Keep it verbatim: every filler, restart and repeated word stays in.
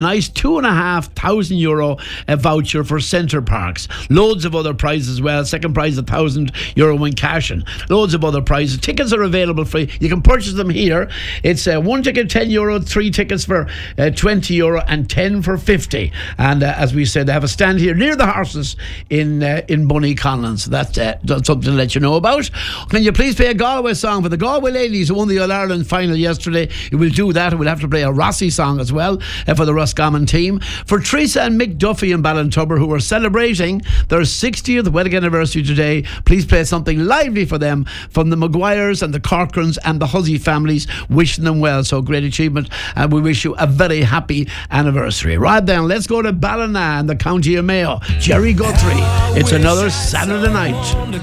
nice two and a half thousand euro uh, voucher for Centre Parks. Loads of other prizes as well. Second prize a thousand euro in cash and loads of other prizes. Tickets are available for you. You can purchase them here. It's uh, one ticket ten euro, three tickets for uh, twenty euro, and ten for fifty. And uh, as we said, they have a stand here near the horses in uh, in Bunnyconlon. So that's, uh, that's something to let you know about. Can you please play a Galway song for the Galway ladies who won the All Ireland final yesterday? You will do that. We'll have to play a Rossi song as well uh, for the Roscommon team. For Teresa and Mick Duffy in Ballintubber, who are celebrating their sixtieth wedding anniversary today, please play something lively for them from the Maguires and the Corcorans and the Hussey families, wishing them well. So great achievement, and we wish you a very happy anniversary. Right then, let's go to Ballina in the county of Mayo. Jerry Guthrie. It's another Saturday night.